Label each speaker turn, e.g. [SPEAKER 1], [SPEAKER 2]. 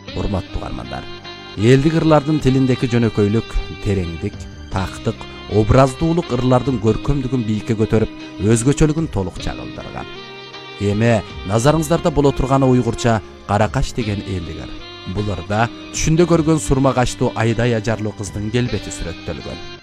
[SPEAKER 1] Урматтуу каармандар, элдик ырлардын тилиндеки жөнөкөйлүк, тереңдик, тактык, образдуулук ырлардын көркөмдүгүн бийикке көтөрүп, өзгөчөлүгүн толук чагылдырган. Эми назарыңыздарда боло турганы уйгурча Каракаш деген элдик ыр. Бул ырда түшүндө көргөн сурма качтуу айдай ажарлуу кыздын келбети сүрөттөлгөн.